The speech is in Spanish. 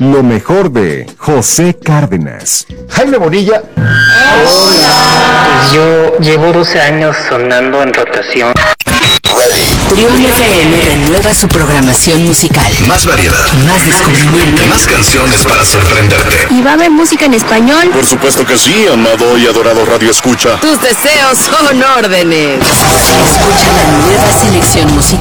Lo mejor de José Cárdenas. Jaime Bonilla. Pues yo llevo 12 años sonando en rotación. Trión FM renueva su programación musical. Más variedad, Más descubrimiento. más canciones para sorprenderte. ¿Y va a haber música en español? Por supuesto que sí, amado y adorado Radio Escucha. Tus deseos son órdenes. Escucha la nueva selección musical